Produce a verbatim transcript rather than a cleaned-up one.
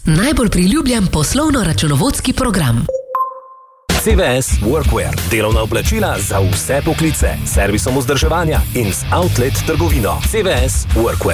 najbolj priljubljen poslovno-računovodski program. C V S Workwear. Delovna oblačila za vse poklice. Servisom vzdrževanja in z outlet trgovino. C V S Workwear.